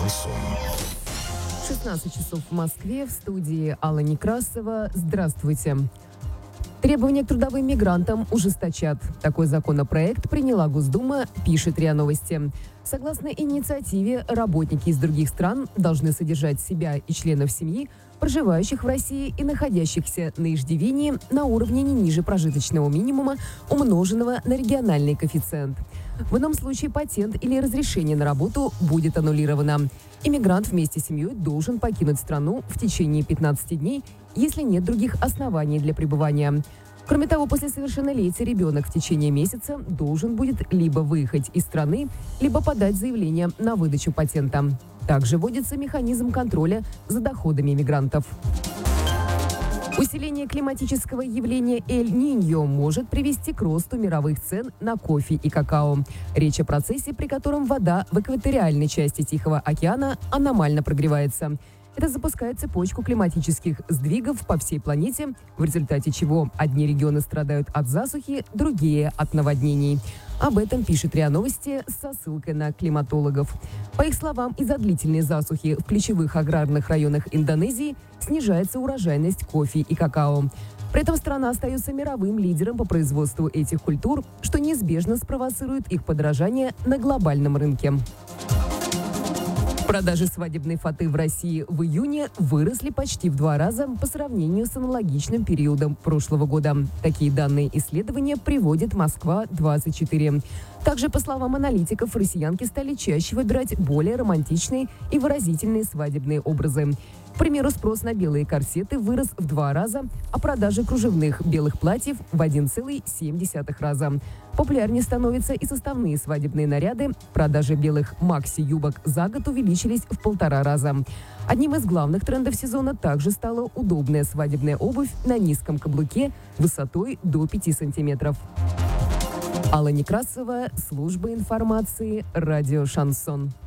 Шансон. 16 часов в Москве, в студии Алла Некрасова. Здравствуйте. Требования к трудовым мигрантам ужесточат. Такой законопроект приняла Госдума, пишет РИА Новости. Согласно инициативе, работники из других стран должны содержать себя и членов семьи, проживающих в России и находящихся на иждивении, на уровне не ниже прожиточного минимума, умноженного на региональный коэффициент. В ином случае патент или разрешение на работу будет аннулировано. Иммигрант вместе с семьей должен покинуть страну в течение 15 дней, если нет других оснований для пребывания. Кроме того, после совершеннолетия ребенок в течение месяца должен будет либо выехать из страны, либо подать заявление на выдачу патента. Также вводится механизм контроля за доходами мигрантов. Усиление климатического явления Эль-Ниньо может привести к росту мировых цен на кофе и какао. Речь о процессе, при котором вода в экваториальной части Тихого океана аномально прогревается. Это запускает цепочку климатических сдвигов по всей планете, в результате чего одни регионы страдают от засухи, другие – от наводнений. Об этом пишет РИА Новости со ссылкой на климатологов. По их словам, из-за длительной засухи в ключевых аграрных районах Индонезии снижается урожайность кофе и какао. При этом страна остается мировым лидером по производству этих культур, что неизбежно спровоцирует их подорожание на глобальном рынке. Продажи свадебной фаты в России в июне выросли почти в 2 раза по сравнению с аналогичным периодом прошлого года. Такие данные исследования приводит Москва-24. Также, по словам аналитиков, россиянки стали чаще выбирать более романтичные и выразительные свадебные образы. К примеру, спрос на белые корсеты вырос в 2 раза, а продажи кружевных белых платьев в 1,7 раза. Популярнее становятся и составные свадебные наряды. Продажи белых макси-юбок за год увеличились в 1,5 раза. Одним из главных трендов сезона также стала удобная свадебная обувь на низком каблуке высотой до 5 сантиметров. Алла Некрасова, служба информации, радио «Шансон».